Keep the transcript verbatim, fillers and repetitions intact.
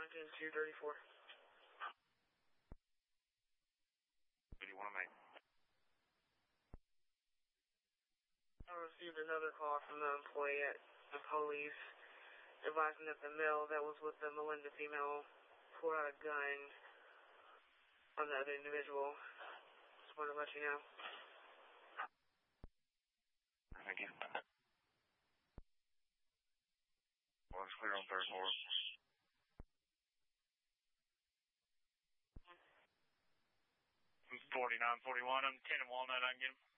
nineteen two thirty-four. What do you want to make? I received another call from the employee at the police advising that the male that was with the Melinda female pulled out a gun on the other individual. Just wanted to let you know. Thank you. Well, it's clear on third floor. forty-nine forty-one, I'm ten and Walnut, I can get him.